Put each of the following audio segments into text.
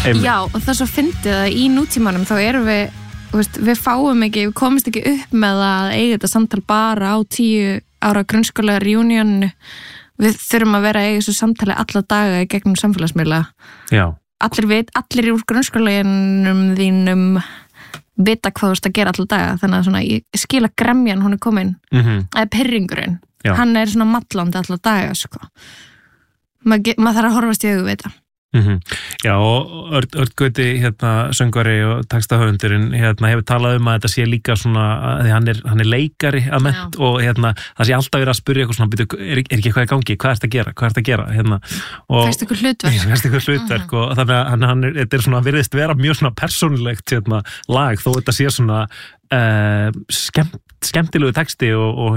Já, og það svo fyndið að í nútímanum þá erum við fáum ekki, við komumst ekki upp með að eiga þetta samtal bara á 10 ára grunnskóla reunion. Við þurfum að vera að eiga þessu samtali alla daga í gegnum samfélagsmiðla. Já. Allir úr grunnskólanum þínum vita hvað þú ert að gera alla daga, þannig að svona, ég skil að gremjan hún komin, eða pirringurinn, hann svona mallandi alla daga, sko. Maður þarf að horfast í augu við þetta. Já, og Örn Gauti söngvari og textahöfundurinn hefur talað að þetta sé líka svona að hann er leikari að mennt og það sé alltaf verið að spyrja eitthvað svona, er ekki eitthvað í gangi, hvað ert að gera Fæst ykkur hlutverk og þannig að þetta er svona virðist vera mjög svona persónulegt lag, þó þetta sé svona skemmtilegu texti og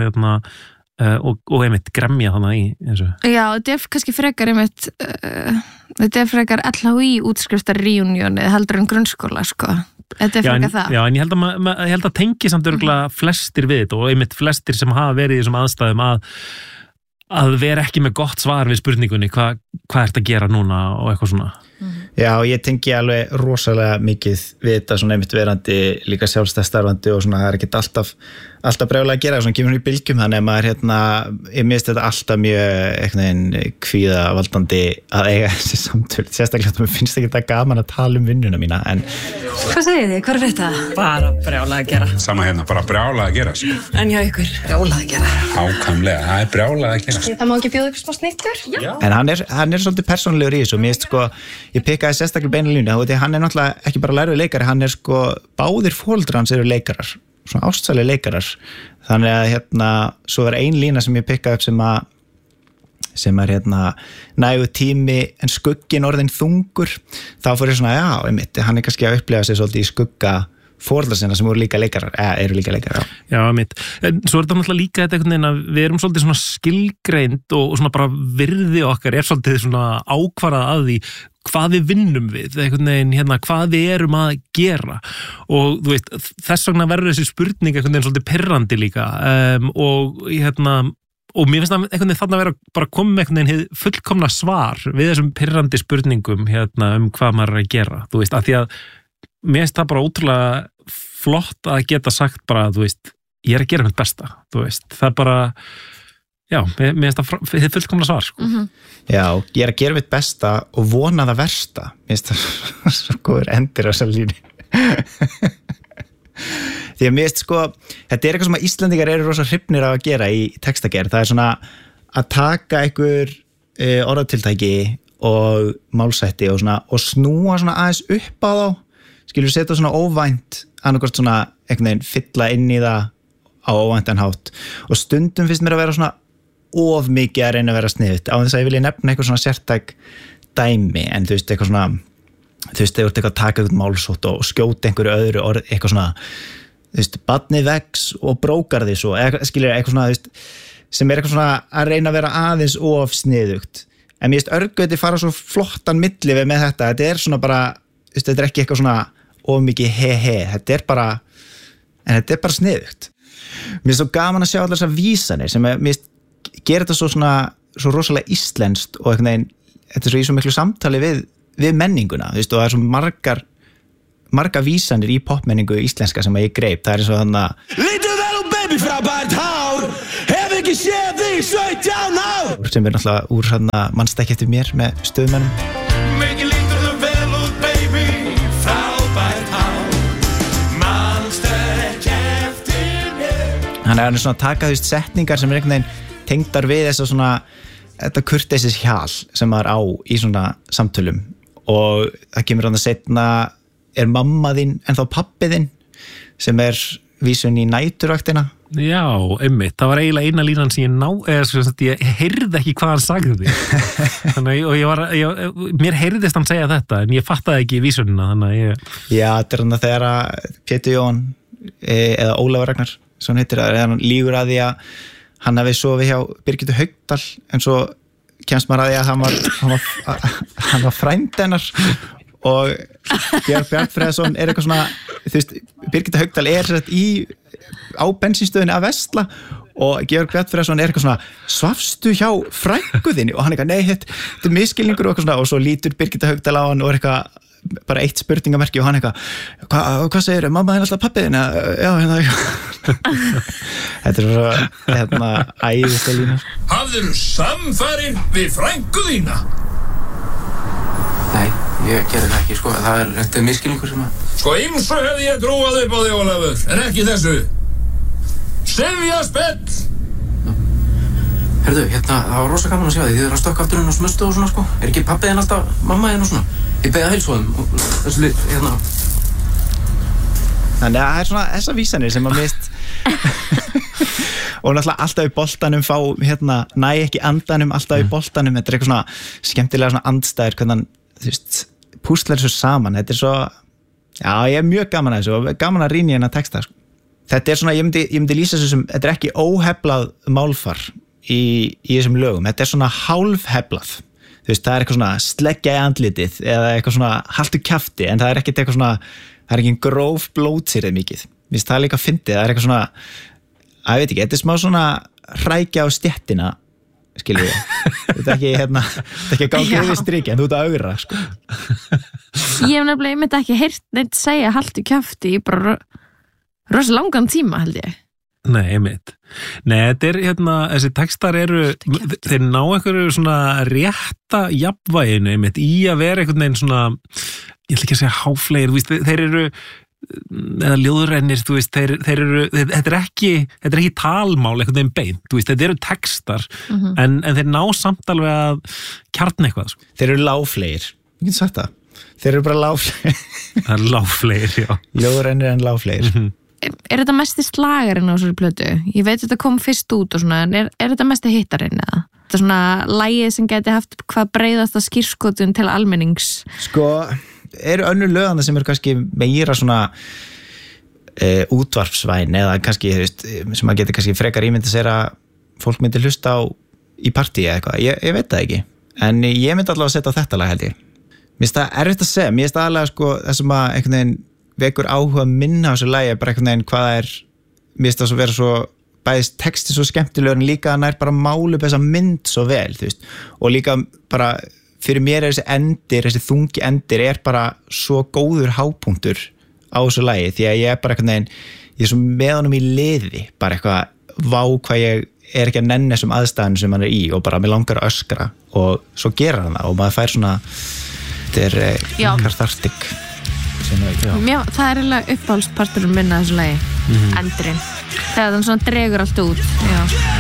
einmitt gremja þannig í þessu. Já, þetta er kannski frekar einmitt þetta er frekar LHÍ útskriftar reunion heldur en grunnskóla, sko. Þetta er frekar það. Já, en ég held að tengi samt örugglega flestir við þetta og einmitt flestir sem hafa verið í þessum aðstæðum að vera ekki með gott svar við spurningunni hvað ert að gera núna og eitthvað svona. Já, ég tengi alveg rosalega mikið við þetta svona einmitt verandi líka sjálfstætt starfandi og svona það er ekkert alltaf brjálega að gera, svona kemur í bylgjum þannig að maður ég minnst þetta alltaf mjög eitthvað kvíðavaldandi að eiga þessi samtöl, sérstaklega að mér finnst ekki þetta gaman að tala vinnuna mína, en Hvað segið þið? Hvað þetta? Bara brjálega að gera. Sama bara brjálega að gera, sko. En hjá ykkur, brjálega að gera. Ákvæmlega, það er brjálega að gera. Það má ekki bjóða ykkur smá snittur? Já. En hann er svolítið persónulegur í þessu, mér finnst ég pikkaði sérstaklega beinalínu, því hann er náttúrulega ekki bara lærður leikari, hann er báðir foreldrar hans eru leikarar, svona ástsælir leikarar, þannig að svo er ein lína sem ég pikkaði upp sem er nægu tími en skuggin orðin þungur, þá fór ég svona, einmitt, hann er kannski að upplega sig svolítið í skugga foreldrar sinna sem eru líka leikarar, Já, einmitt. En svo er þetta náttúrulega líka þetta einhvern veginn að við erum svolítið svona skilgreind og svona bara virði okkar er svolítið svona ákvarðað að því hvað við vinnum við, einhvern veginn hvað við erum að gera og þú veist, þess vegna verður þessi spurning einhvern veginn svolítið pirrandi líka og mér finnst það einhvern veginn þarna að vera bara komið með einhvern veginn fullkomna svar við þessum pirrandi spurningum hvað maður er að gera, þú veist, af því að mér finnst það bara ótrúlega flott að geta sagt bara, þú veist, ég er að gera mitt besta, þú veist, það er bara já, mér finnst það fullkomna svar, sko. Já, ég er að gera mitt besta og vona það versta, mér finnst það svo góður endir á þessar línu. Því að mér finnst þetta er eitthvað sem að Íslendingar eru rosa hrifnir af að gera í textagerð, það er svona að taka einhver orðatiltæki og málsætti og snúa svona aðeins upp á þá, skilur við setja svona óvænt, annarkvort svona einhvern veginn fylla inn í það á óvæntan hátt og stundum finnst mér að vera svona of mikið að reyna að vera sniðugt, á þess að ég vilja nefna eitthvað svona sértæk dæmi, en þú veist eitthvað svona, þú veist, þegar þú ert eitthvað að taka eitthvað málsótt og skjóta einhverju öðru orð, eitthvað svona, þú veist, barnið vex og brókar því svo, skilur eitthvað svona, þú veist, sem er eitthvað svona að reyna að vera aðeins of sniðugt, en mér finnst Örn Gauti fara svo flottan milli við með þetta er svona bara, þú veist, þetta er ekki eitthvað svona of mikið þetta er bara sniðugt. Mér finnst svo gaman að sjá allar þessar vísanir sem mér finnst gera þetta svo rosalega íslenskt og einhvern veginn, þetta er svo í svo miklu samtali við menninguna, þú veist, og það er svo marga vísanir í popmenningu íslenska sem ég greip, það er eins og þannig Lítu vel og baby frábært hár hef ekki séð þig 17 ár sem er náttúrulega úr Manstu ekki eftir mér með stöðmönnum Mikið lítur þú vel út baby frábært hár Manstu ekki eftir mér Hann er svona að taka þú veist setningar sem er einhvern veginn tengdar við þess að svona þetta kurteisis hjal sem maður á í svona samtölum og það kemur hann að setna er mamma þín en þá pabbi þinn sem er vísun í næturvaktina. Já, einmitt, það var eiginlega eina línan sem ég heyrði ekki hvað hann sagði því þannig og mér heyrðist hann segja þetta en ég fattaði ekki vísunina þannig að Já, þetta er hann að þegar að Pétur Jón eða Ólafur Ragnar svo heitir það, hann lígur að því að hann hafi sofið hjá Birgittu Haugdal en svo kemst maður að því að hann var frænd hennar og Björn Bjarnfreðsson er eitthvað svona, þú veist, Birgitta Haugdal er á bensínstöðinni að vesla og Georg Bjarnfreðsson er eitthvað svona svafstu hjá frængu þinni og hann eitthvað, nei, þetta er misskilningur og eitthvað svona og svo lítur Birgitta Haugdal á hann og er eitthvað bara eitt spurningamerki og hann eitthvað, hvað segirðu, mamma alltaf pappiðin? Já, hérna þetta svo æðislega lína. Hafðirðu samfarir við frænku þína? Nei, ég gerði það ekki, þetta misskilningur sem að Ýmsu hefði ég trúað upp á þig, Ólafur, en ekki þessu. Silvía Spell! Herðu, það var rosa gaman að sjá þið, þið eru að stökka aftur inn á smustu og svona, Er ekki pabbi þinn alltaf mamma þinn og svona? Ég beði að heilsa á þeim og þessu lið, Þannig að það svona þessa vísanir sem að mist og náttúrulega alltaf í boltanum fá, næ ekki andanum alltaf í boltanum, þetta eitthvað svona skemmtilega svona andstæður, hvernig þú veist, púslar þessu saman, þetta svo, já, ég mjög gaman að þessu og gaman að rýna í hennar texta, Þetta svona, ég myndi lýsa þessu sem, þetta ekki óheflað málfar í þessum lögum, þetta svona hálfheflað, þú veist, það eitthvað svona sleggja í andlitið eða eitthvað svona haltu kjafti, en það ekkert eitthvað svona, það ekki gróf blótsýrið mikið, það líka fyndið, það eitthvað svona, ég veit ekki, þetta smá svona hrækja á stéttina, skilur ég, þetta ekki, þetta ekki gangið yfir striki, en þú ert að augra, Ég hef nefnilega, ég myndi ekki heyrt neitt segja haltu kjafti í bara rosa langan tíma, held ég. Nei, einmitt. Nei, þetta þessi textar þeir ná einhverju svona rétta jafnvæginu, einmitt, í að vera einhvern veginn svona, ég ætla ekki að segja háflegir, þeir eru, eða ljóðrennir, þetta er ekki talmál einhvern veginn beint, þetta eru textar, en þeir ná samt alveg að kjarna eitthvað. Þeir eru láflegir, ég get sagt það. Þeir eru bara láflegir. Það er láflegir, já. Ljóðrennir en láflegir. Er þetta mesti slagarinn á þessari plötu? Ég veit þetta kom fyrst út og svona, en er þetta mesti hittarinn eða? Þetta svona lagið sem geti haft hvað breiðasta skírskotun til almennings? Eru önnur lögana sem eru kannski meira svona útvarpsvæn eða kannski, sem að geti kannski frekar ímynda sér að fólk myndi hlusta á í partí eða eitthvað, ég veit það ekki, en ég myndi allavega að setja á þetta lag, held ég. Mér finnst það erfitt að segja, mér finnst það alveg það sem að einhvern veginn vekur áhuga minna á þessu lagi bara einhvern veginn hvað mér finnst það svo vera svo bæðist texti svo skemmtilegur en líka hann bara málu upp þessa mynd svo vel, þú veist, og líka bara fyrir mér þessi þungi endir bara svo góður hápunktur á þessu lagi, því að ég bara einhvern veginn, ég svo með honum í liði, bara eitthvað, vá hvað ég ekki að nenni þessum aðstæðan sem hann í og bara mér langar að öskra og svo gera hann það og maður fær svona, þetta cathartic. Það eiginlega uppáhaldsparturinn minna þessu lagi, endurinn, þegar þann svona dregur allt út. Já.